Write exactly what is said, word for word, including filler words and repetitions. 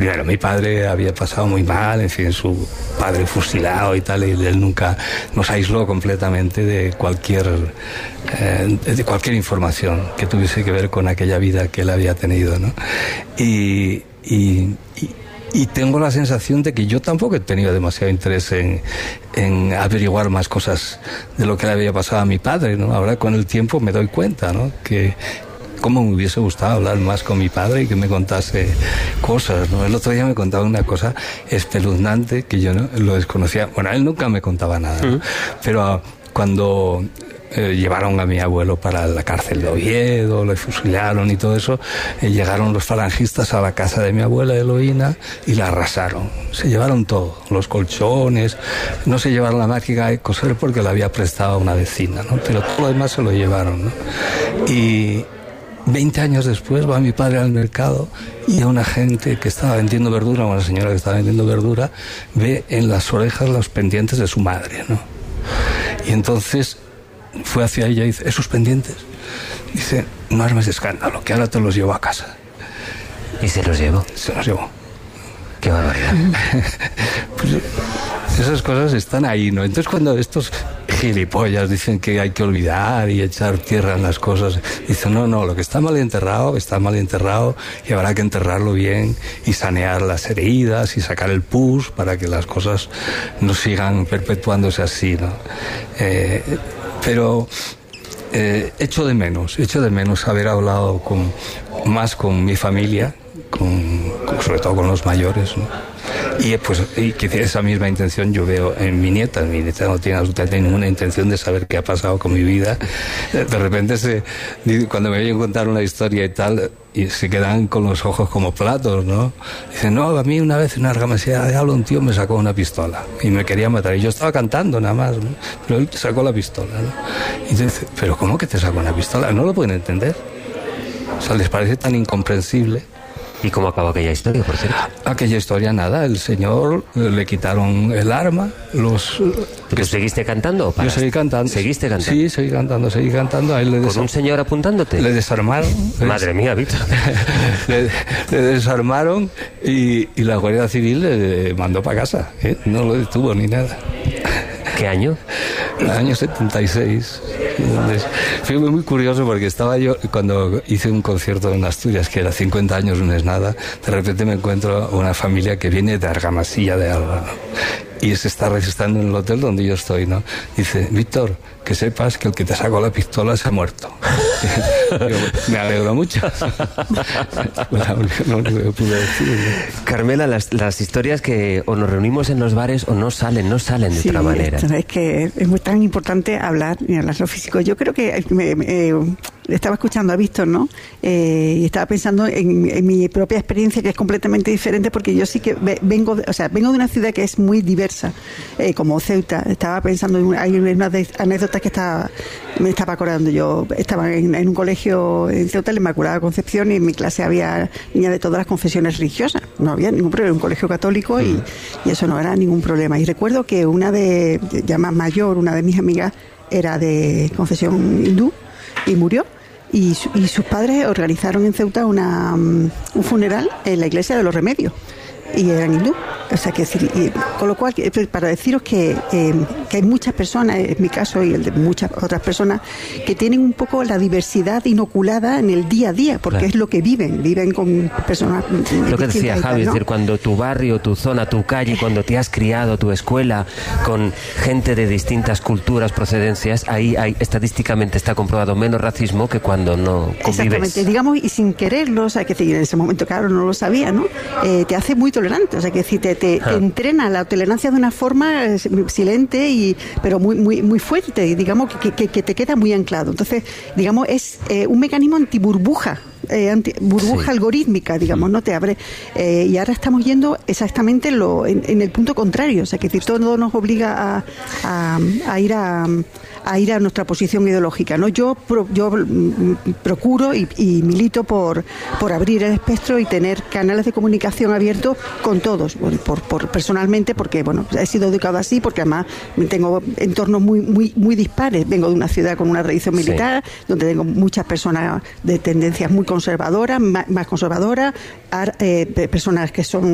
primero, mi padre había pasado muy mal, en fin, su padre fusilado y tal, y él nunca nos aisló completamente de cualquier, eh, de cualquier información que tuviese que ver con aquella vida que él había tenido, ¿no? Y, y, y Y tengo la sensación de que yo tampoco he tenido demasiado interés en, en averiguar más cosas de lo que le había pasado a mi padre, ¿no? Ahora con el tiempo me doy cuenta, ¿no? Que cómo me hubiese gustado hablar más con mi padre y que me contase cosas, ¿no? El otro día me contaba una cosa espeluznante que yo no lo desconocía. Bueno, él nunca me contaba nada, ¿no? Pero cuando Eh, llevaron a mi abuelo para la cárcel de Oviedo, lo fusilaron y todo eso, eh, llegaron los falangistas a la casa de mi abuela Eloína y la arrasaron. Se llevaron todo, los colchones, no se llevaron la máquina de coser porque la había prestado a una vecina, ¿no? Pero todo lo demás se lo llevaron, ¿no? Y veinte años después va mi padre al mercado y a una gente que estaba vendiendo verdura, una señora que estaba vendiendo verdura, ve en las orejas los pendientes de su madre, ¿no? Y entonces fue hacia ella y dice, esos pendientes, dice, no armes escándalo, que ahora te los llevo a casa. ¿Y se los llevó? Se los llevó. Qué barbaridad. Pues esas cosas están ahí, ¿no? Entonces cuando estos gilipollas dicen que hay que olvidar y echar tierra en las cosas, dicen, no, no, lo que está mal enterrado, está mal enterrado y habrá que enterrarlo bien y sanear las heridas y sacar el pus para que las cosas no sigan perpetuándose así, ¿no? Eh, pero eh, echo de menos, echo de menos haber hablado con, más con mi familia, con, con, sobre todo con los mayores, ¿no? Y pues y que esa misma intención yo veo en mi nieta. Mi nieta no tiene absolutamente ninguna intención de saber qué ha pasado con mi vida. De repente se, cuando me oyen contar una historia y tal, y se quedan con los ojos como platos, ¿no? Dicen, no, a mí una vez en una argamasilla de diablo un tío me sacó una pistola y me quería matar. Y yo estaba cantando nada más, ¿no? Pero él sacó la pistola, ¿no? Y dice, pero ¿cómo que te sacó una pistola? No lo pueden entender. O sea, les parece tan incomprensible. ¿Y cómo acabó aquella historia, por cierto? Aquella historia, nada, el señor le quitaron el arma, los... ¿Pero seguiste cantando o paraste? Yo seguí cantando. ¿Seguiste cantando? Sí, seguí cantando, seguí cantando. A él le ¿Con un señor apuntándote? Le desarmaron. Madre mía, Víctor. le, le desarmaron y, y la Guardia Civil le mandó para casa, ¿eh? No lo detuvo ni nada. ¿Qué año? El año setenta y seis. Fue muy curioso porque estaba yo, cuando hice un concierto en Asturias, que era cincuenta años, no es nada, de repente me encuentro una familia que viene de Argamasilla de Alba, ¿no? Y se está registrando en el hotel donde yo estoy, ¿no? Dice, Víctor, que sepas que el que te sacó la pistola se ha muerto. Yo, me alegro mucho. No, no, no pude decir, ¿no? Carmela, las, las historias que o nos reunimos en los bares o no salen, no salen de sí, otra manera. Es que es muy tan importante hablar y hablar lo físico. Yo creo que me, me, eh, estaba escuchando a Víctor, ¿no? Eh, y estaba pensando en, en mi propia experiencia, que es completamente diferente, porque yo sí que vengo, o sea, vengo de una ciudad que es muy diversa, eh, como Ceuta. Estaba pensando en hay unas anécdotas que estaba, me estaba acordando. Yo estaba en, en un colegio en Ceuta, la Inmaculada Concepción, y en mi clase había niñas de todas las confesiones religiosas. No había ningún problema, un colegio católico y, y eso no era ningún problema. Y recuerdo que una de, ya más mayor, una de mis amigas era de confesión hindú y murió. Y, su, y sus padres organizaron en Ceuta una, um, un funeral en la iglesia de los Remedios. Y eran hindú. O sea, que, y, con lo cual, para deciros que, eh, que hay muchas personas, en mi caso y el de muchas otras personas, que tienen un poco la diversidad inoculada en el día a día, porque claro, es lo que viven, viven con personas. Lo que decía Javi, es decir, cuando tu barrio, tu zona, tu calle, cuando te has criado, tu escuela, con gente de distintas culturas, procedencias, ahí hay, estadísticamente está comprobado menos racismo que cuando no convives. Exactamente, digamos, y sin quererlo, o sea, que en ese momento, claro, no lo sabía, ¿no? Eh, te hace muy tolerante, o sea, que si te Te, te entrena la tolerancia de una forma silente y pero muy muy muy fuerte, y digamos que, que, que te queda muy anclado. Entonces, digamos, es eh, un mecanismo antiburbuja, eh, anti, burbuja sí. algorítmica, digamos, no te abre. Eh, y ahora estamos yendo exactamente lo, en, en el punto contrario, o sea, que todo nos obliga a, a, a ir a a ir a nuestra posición ideológica, ¿no? Yo pro, yo procuro y, y milito por por abrir el espectro y tener canales de comunicación abiertos con todos, por, por personalmente, porque bueno, he sido educado así, porque además tengo entornos muy muy muy dispares. Vengo de una ciudad con una tradición militar, sí, donde tengo muchas personas de tendencias muy conservadoras, más, más conservadoras, eh, personas que son